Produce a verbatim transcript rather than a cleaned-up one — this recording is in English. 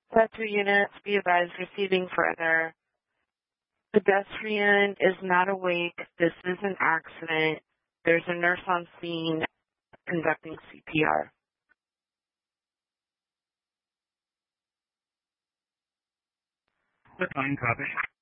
Sector units, be advised, receiving further. Pedestrian is not awake. This is an accident. There's a nurse on scene conducting C P R. Fine, copy.